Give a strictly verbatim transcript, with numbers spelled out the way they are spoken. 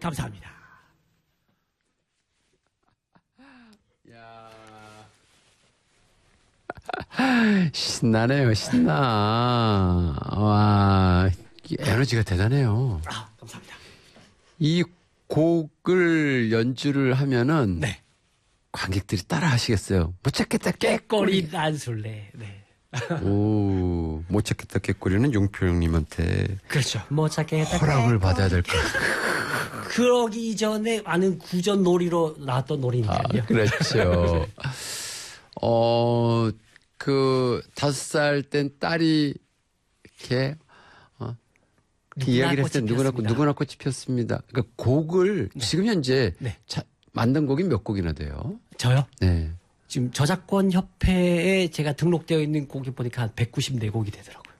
감사합니다. 야. 신나네요, 신나. 와, 에너지가 대단해요. 아, 감사합니다. 이 곡을 연주를 하면은 네. 관객들이 따라 하시겠어요. 못 찾겠다, 깨꼬리 난술래. 네. 오, 못 찾겠다, 깨꼬리는 용표 형님한테. 그렇죠. 못 찾겠다. 허락을 받아야 될 것. 그러기 전에 많은 구전 놀이로 나왔던 놀이니까요. 아, 그렇죠. 어, 그, 다섯 살 땐 딸이, 이렇게, 어, 이렇게 이야기를 했을 때 누구나, 꽃, 누구나 꽃이 피었습니다. 그러니까 곡을, 네. 지금 현재, 네. 자, 만든 곡이 몇 곡이나 돼요? 저요? 네. 지금 저작권 협회에 제가 등록되어 있는 곡이 보니까 한 백구십사 곡이 되더라고요.